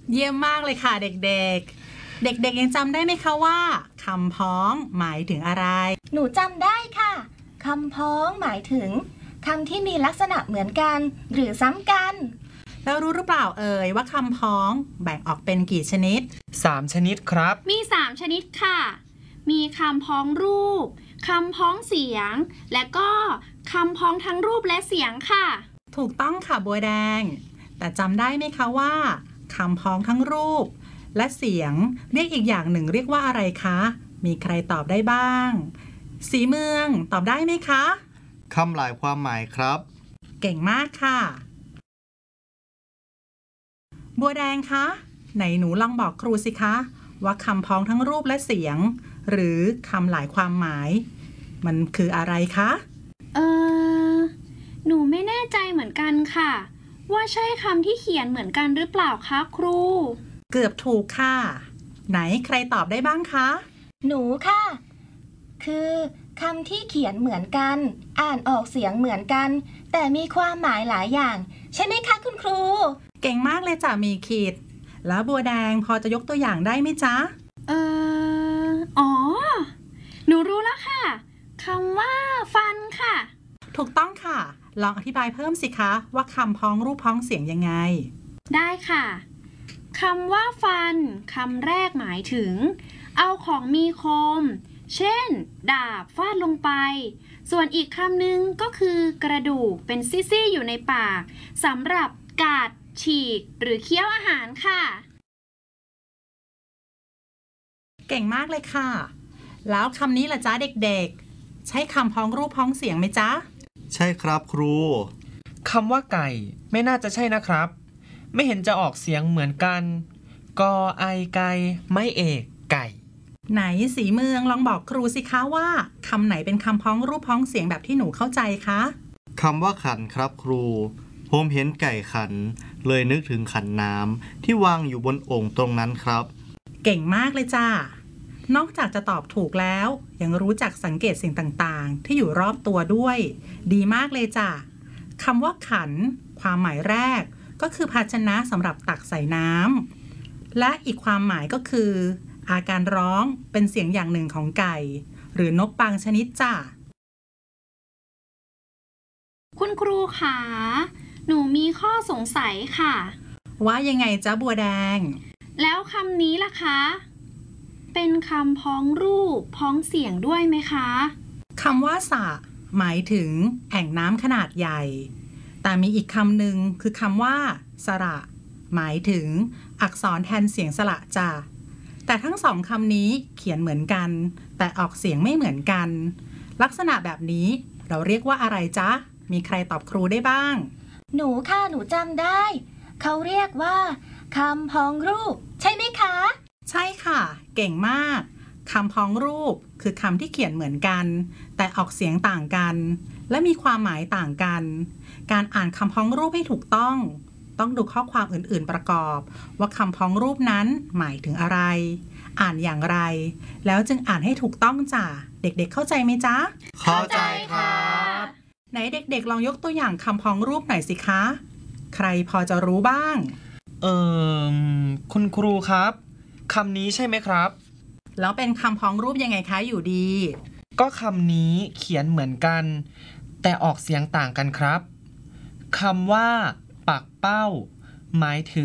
เยี่ยมมากเลยค่ะเด็กๆ เด็กๆยังจำได้ไหมคะว่าคำพ้องหมายถึงอะไรหนูจำได้ค่ะคำพ้องหมายถึงคำที่มีลักษณะเหมือนกันหรือซ้ำกันแล้วรู้หรือเปล่าเอ่ยว่าคำพ้องแบ่งออกเป็นกี่ชนิด 3 ชนิดครับมี3 ชนิดค่ะมีคำพ้องรูปคำพ้องเสียงและก็คำพ้องทั้งรูปและเสียงค่ะถูกต้องค่ะบัวแดงแต่จำได้ไหมคะว่าคำพ้องทั้งรูปและเสียงเรียกอีกอย่างหนึ่งเรียกว่าอะไรคะมีใครตอบได้บ้างสีเมืองตอบได้ไหมคะคำหลายความหมายครับเก่งมากค่ะบัวแดงคะไหนหนูลองบอกครูสิคะว่าคำพ้องทั้งรูปและเสียงหรือคำหลายความหมายมันคืออะไรคะหนูไม่แน่ใจเหมือนกันค่ะว่าใช่คำที่เขียนเหมือนกันหรือเปล่าคะครูเกือบถูกค่ะไหนใครตอบได้บ้างคะหนูค่ะคือคำที่เขียนเหมือนกันอ่านออกเสียงเหมือนกันแต่มีความหมายหลายอย่างใช่ไหมคะคุณครูเก่งมากเลยจ้ะมีขีดแล้วบัวแดงพอจะยกตัวอย่างได้ไหมจ๊ะอ๋อหนูรู้แล้วค่ะคำว่าฟันค่ะถูกต้องค่ะลองอธิบายเพิ่มสิคะว่าคำพ้องรูปพ้องเสียงยังไงได้ค่ะคำว่าฟันคำแรกหมายถึงเอาของมีคมเช่นดาบฟาดลงไปส่วนอีกคำหนึ่งก็คือกระดูกเป็นซี่ๆอยู่ในปากสำหรับกัดฉีกหรือเคี้ยวอาหารค่ะเก่งมากเลยค่ะแล้วคำนี้ล่ะจ๊ะเด็กๆใช้คำพ้องรูปพ้องเสียงไหมจ๊ะใช่ครับครูคำว่าไก่ไม่น่าจะใช่นะครับไม่เห็นจะออกเสียงเหมือนกันกอไอไก่ไม่เอกไก่ไหนสีเมืองลองบอกครูสิคะว่าคำไหนเป็นคำพ้องรูปพ้องเสียงแบบที่หนูเข้าใจคะคำว่าขันครับครูผมเห็นไก่ขันเลยนึกถึงขันน้ำที่วางอยู่บนโอ่งตรงนั้นครับเก่งมากเลยจ้านอกจากจะตอบถูกแล้วยังรู้จักสังเกตสิ่งต่างๆที่อยู่รอบตัวด้วยดีมากเลยจ้ะคำว่าขันความหมายแรกก็คือภาชนะสำหรับตักใส่น้ำและอีกความหมายก็คืออาการร้องเป็นเสียงอย่างหนึ่งของไก่หรือนกบางชนิดจ้ะคุณครูคะหนูมีข้อสงสัยค่ะว่ายังไงจ๊ะบัวแดงแล้วคำนี้ล่ะคะเป็นคำพ้องรูปพ้องเสียงด้วยไหมคะคำว่าสระหมายถึงแอ่งน้ำขนาดใหญ่แต่มีอีกคำหนึ่งคือคำว่าสระหมายถึงอักษรแทนเสียงสระจ้ะแต่ทั้งสองคำนี้เขียนเหมือนกันแต่ออกเสียงไม่เหมือนกันลักษณะแบบนี้เราเรียกว่าอะไรจ๊ะมีใครตอบครูได้บ้างหนูค่ะหนูจำได้เขาเรียกว่าคำพ้องรูปใช่ไหมคะใช่ค่ะเก่งมากคำพ้องรูปคือคำที่เขียนเหมือนกันแต่ออกเสียงต่างกันและมีความหมายต่างกันการอ่านคำพ้องรูปให้ถูกต้องดูข้อความอื่นๆประกอบว่าคำพ้องรูปนั้นหมายถึงอะไรอ่านอย่างไรแล้วจึงอ่านให้ถูกต้องจ้ะเด็กๆเข้าใจไหมจ๊ะเข้าใจครับไหนเด็กๆลองยกตัวอย่างคำพ้องรูปหน่อยสิคะใครพอจะรู้บ้างคุณครูครับคำนี้ใช่ไหมครับแล้วเป็นคำพ้องรูปยังไงคะอยู่ดีก็คำนี้เขียนเหมือนกันแต่ออกเสียงต่างกันครับคำว่าปักเป้าหมายถึ